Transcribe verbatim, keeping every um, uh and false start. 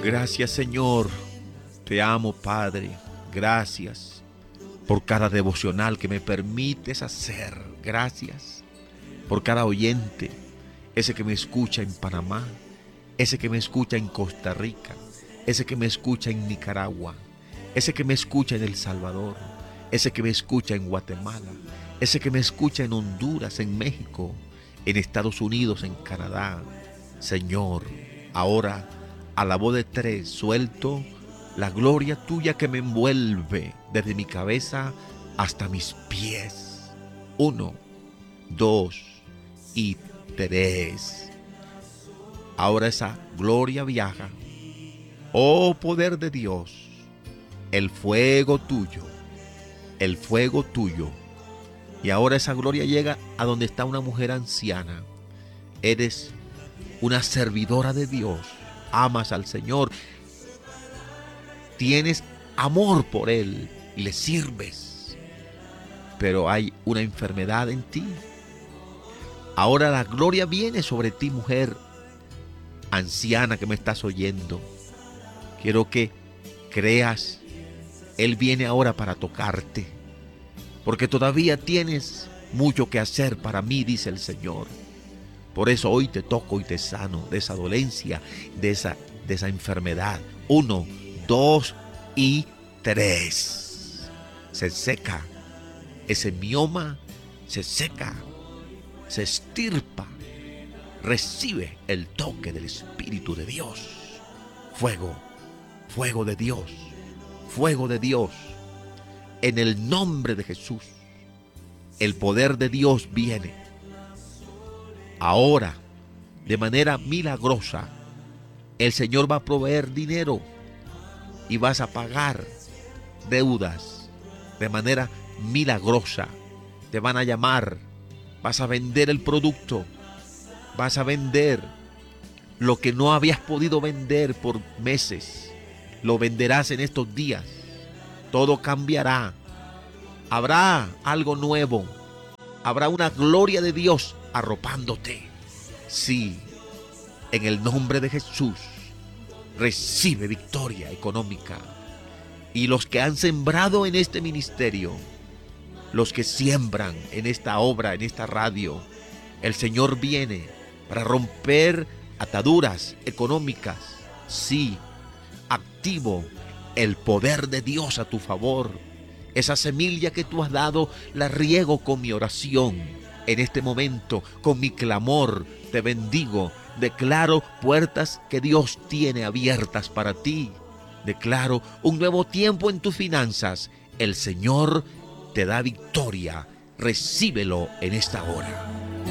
Gracias, Señor. Te amo, Padre. Gracias por cada devocional que me permites hacer. Gracias por cada oyente, ese que me escucha en Panamá, ese que me escucha en Costa Rica, ese que me escucha en Nicaragua, ese que me escucha en El Salvador, ese que me escucha en Guatemala, ese que me escucha en Honduras, en México, en Estados Unidos, en Canadá. Señor, ahora a la voz de tres suelto la gloria tuya que me envuelve desde mi cabeza hasta mis pies. Uno, dos y tres. Ahora esa gloria viaja. Oh poder de Dios, el fuego tuyo, el fuego tuyo. Y ahora esa gloria llega a donde está una mujer anciana. Eres una servidora de Dios. Amas al Señor. Tienes amor por Él y le sirves. Pero hay una enfermedad en ti. Ahora la gloria viene sobre ti, mujer anciana que me estás oyendo. Quiero que creas. Él viene ahora para tocarte. Porque todavía tienes mucho que hacer para mí, dice el Señor. Por eso hoy te toco y te sano de esa dolencia, de esa, de esa enfermedad. Uno, dos y tres. Se seca. Ese mioma se seca. Se estirpa. Recibe el toque del Espíritu de Dios. Fuego, fuego de Dios, fuego de Dios. En el nombre de Jesús, el poder de Dios viene. Ahora, de manera milagrosa, el Señor va a proveer dinero y vas a pagar deudas de manera milagrosa. Te van a llamar, vas a vender el producto, vas a vender lo que no habías podido vender por meses. Lo venderás en estos días. Todo cambiará. Habrá algo nuevo. Habrá una gloria de Dios arropándote. Sí, en el nombre de Jesús, recibe victoria económica. Y los que han sembrado en este ministerio, los que siembran en esta obra, en esta radio, el Señor viene para romper ataduras económicas. Sí, activo el poder de Dios a tu favor. Esa semilla que tú has dado, la riego con mi oración. En este momento, con mi clamor, te bendigo. Declaro puertas que Dios tiene abiertas para ti. Declaro un nuevo tiempo en tus finanzas. El Señor te da victoria. Recíbelo en esta hora.